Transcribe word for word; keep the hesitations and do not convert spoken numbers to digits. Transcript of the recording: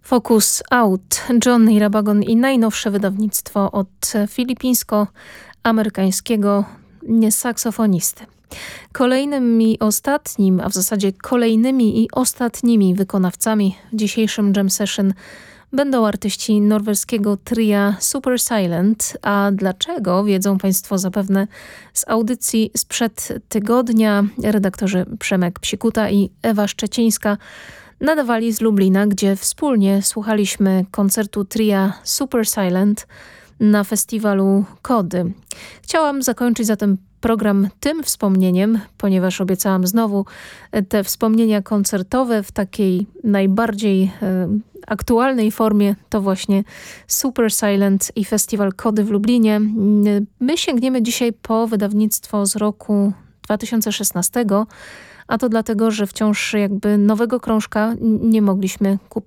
Focus Out, John Irabagon i najnowsze wydawnictwo od filipińsko-amerykańskiego saksofonisty. Kolejnym i ostatnim, a w zasadzie kolejnymi i ostatnimi wykonawcami w dzisiejszym Jam Session będą artyści norweskiego tria Super Silent. A dlaczego, wiedzą Państwo zapewne z audycji sprzed tygodnia. Redaktorzy Przemek Psikuta i Ewa Szczecińska nadawali z Lublina, gdzie wspólnie słuchaliśmy koncertu tria Super Silent na festiwalu Kody. Chciałam zakończyć zatem program tym wspomnieniem, ponieważ obiecałam znowu te wspomnienia koncertowe w takiej najbardziej e, aktualnej formie. To właśnie Super Silent i festiwal Kody w Lublinie. My sięgniemy dzisiaj po wydawnictwo z roku dwa tysiące szesnastego, a to dlatego, że wciąż jakby nowego krążka nie mogliśmy kupić